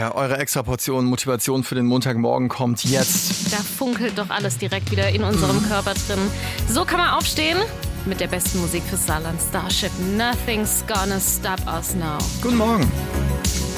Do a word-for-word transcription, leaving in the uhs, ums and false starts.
Yeah, eure extra Portion Motivation für den Montagmorgen kommt jetzt. Da funkelt doch alles direkt wieder in unserem Körper drin. So kann man aufstehen mit der besten Musik fürs Saarland. Starship, nothing's gonna stop us now. Guten Morgen.